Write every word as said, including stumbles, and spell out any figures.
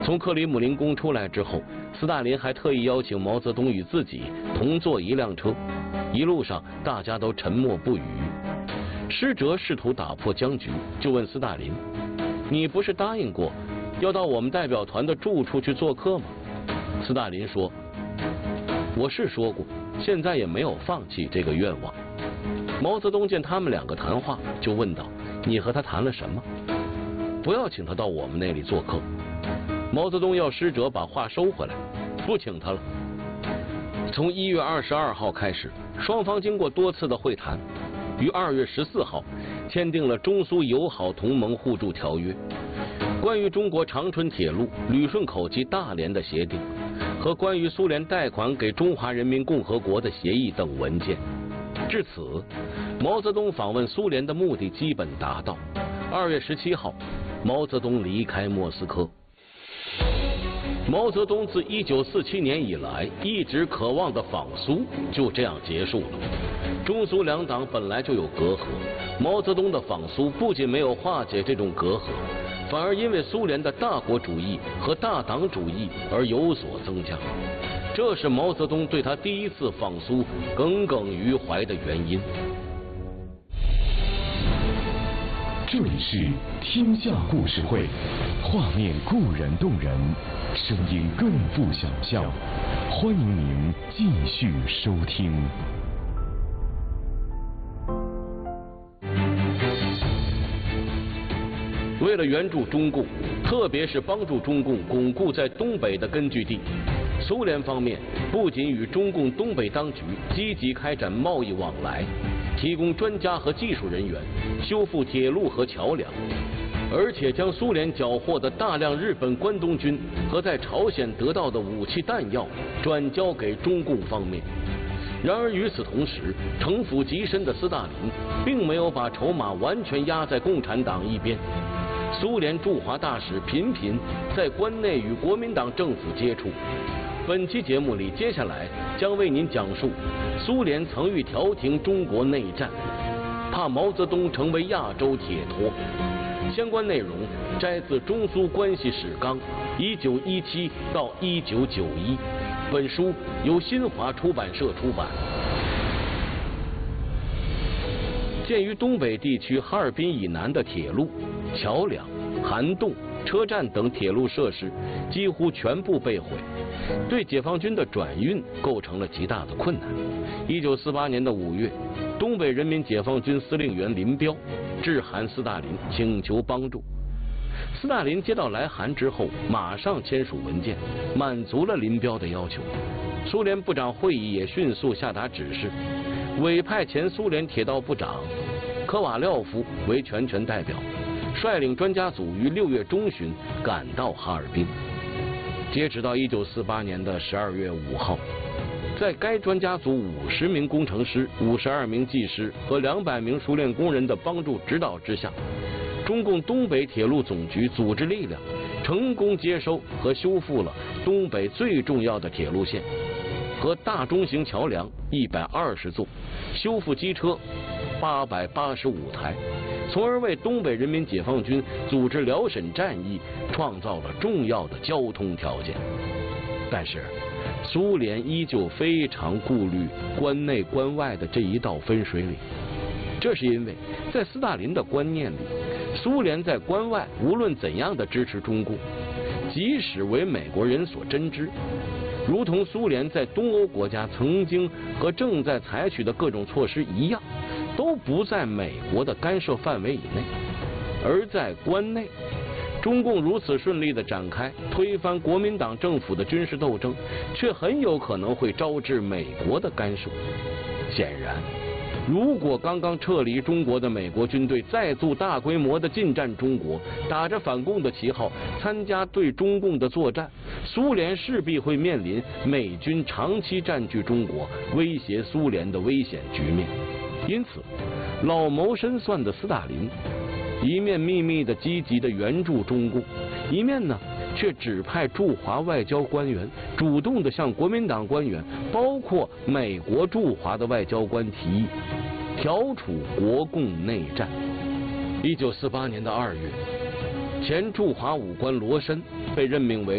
从克里姆林宫出来之后，斯大林还特意邀请毛泽东与自己同坐一辆车，一路上大家都沉默不语。施哲试图打破僵局，就问斯大林：“你不是答应过要到我们代表团的住处去做客吗？”斯大林说：“我是说过，现在也没有放弃这个愿望。”毛泽东见他们两个谈话，就问道：“你和他谈了什么？不要请他到我们那里做客。”毛泽东要施哲把话收回来，不请他了。从一月二十二号开始，双方经过多次的会谈，于二月十四号签订了中苏友好同盟互助条约、关于中国长春铁路旅顺口及大连的协定和关于苏联贷款给中华人民共和国的协议等文件。至此，毛泽东访问苏联的目的基本达到。二月十七号，毛泽东离开莫斯科。毛泽东自一九四七年以来一直渴望的访苏就这样结束了。中苏两党本来就有隔阂，毛泽东的访苏不仅没有化解这种隔阂，反而因为苏联的大国主义和大党主义而有所增加。这是毛泽东对他第一次访苏耿耿于怀的原因。 这里是天下故事会，画面固然动人，声音更富想象。欢迎您继续收听。 为了援助中共，特别是帮助中共巩固在东北的根据地，苏联方面不仅与中共东北当局积极开展贸易往来，提供专家和技术人员，修复铁路和桥梁，而且将苏联缴获的大量日本关东军和在朝鲜得到的武器弹药转交给中共方面。然而与此同时，城府极深的斯大林并没有把筹码完全压在共产党一边。苏联驻华大使频频在关内与国民党政府接触。本期节目里，接下来将为您讲述苏联曾欲调停中国内战，怕毛泽东成为亚洲铁托。相关内容摘自《中苏关系史纲》一九一七到一九九一，本书由新华出版社出版。鉴于东北地区哈尔滨以南的铁路、桥梁、涵洞、车站等铁路设施几乎全部被毁，对解放军的转运构成了极大的困难。一九四八年的五月，东北人民解放军司令员林彪致函斯大林，请求帮助。斯大林接到来函之后，马上签署文件，满足了林彪的要求。苏联部长会议也迅速下达指示，委派前苏联铁道部长科瓦廖夫为全权代表，率领专家组于六月中旬赶到哈尔滨。截止到一九四八年的十二月五号，在该专家组五十名工程师、五十二名技师和两百名熟练工人的帮助指导之下，中共东北铁路总局组织力量成功接收和修复了东北最重要的铁路线和大中型桥梁一百二十座，修复机车八百八十五台，从而为东北人民解放军组织辽沈战役创造了重要的交通条件。但是苏联依旧非常顾虑关内关外的这一道分水岭，这是因为在斯大林的观念里，苏联在关外无论怎样的支持中共，即使为美国人所真知，如同苏联在东欧国家曾经和正在采取的各种措施一样，都不在美国的干涉范围以内。而在关内，中共如此顺利地展开推翻国民党政府的军事斗争，却很有可能会招致美国的干涉。显然，如果刚刚撤离中国的美国军队再度大规模的进占中国，打着反共的旗号参加对中共的作战，苏联势必会面临美军长期占据中国、威胁苏联的危险局面。因此，老谋深算的斯大林一面秘密的积极的援助中共，一面呢却指派驻华外交官员主动的向国民党官员，包括美国驻华的外交官提议调处国共内战。一九四八年的二月，前驻华武官罗申被任命为